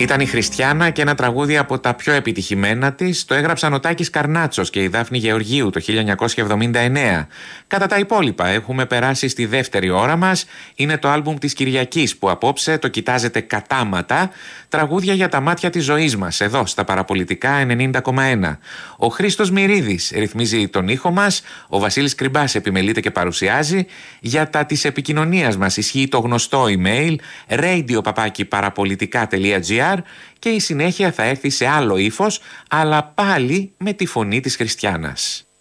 Ήταν η Χριστιάνα και ένα τραγούδι από τα πιο επιτυχημένα της το έγραψαν ο Τάκης Καρνάτσος και η Δάφνη Γεωργίου το 1979. Κατά τα υπόλοιπα έχουμε περάσει στη δεύτερη ώρα μας. Είναι το άλμπουμ της Κυριακής που απόψε το κοιτάζετε κατάματα. Τραγούδια για τα μάτια της ζωής μας εδώ στα Παραπολιτικά 90,1. Ο Χρήστος Μυρίδης ρυθμίζει τον ήχο μας. Ο Βασίλης Κρυμπάς επιμελείται και παρουσιάζει. Για τα της επικοινωνίας μας ισχύει το γνωστό email radio@parapolitica.gr και η συνέχεια θα έρθει σε άλλο ύφος, αλλά πάλι με τη φωνή της Χριστιάνας.